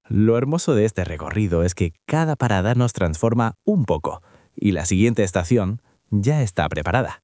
Lo hermoso de este recorrido es que cada parada nos transforma un poco y la siguiente estación ya está preparada.